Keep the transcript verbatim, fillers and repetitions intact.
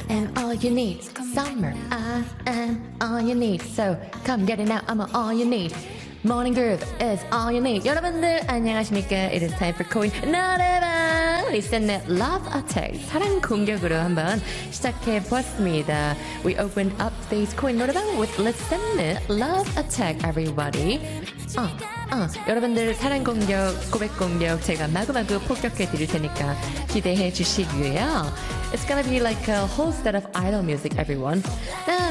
am all you need. Summer, I am all you need. So come get it now, I'm all you need. Morning Groove is all you need. 여러분들 안녕하십니까? It is time for 코인 노래방. 리셋넷 Love Attack 사랑 공격으로 한번 시작해 보았습니다. We opened up today's 코인 노래방 with 리셋넷 Love Attack, everybody. 어, 어, 여러분들 사랑 공격, 고백 공격 제가 마구마구 폭격해 드릴 테니까 기대해 주시고요. It's gonna be like a whole set of idol music, everyone.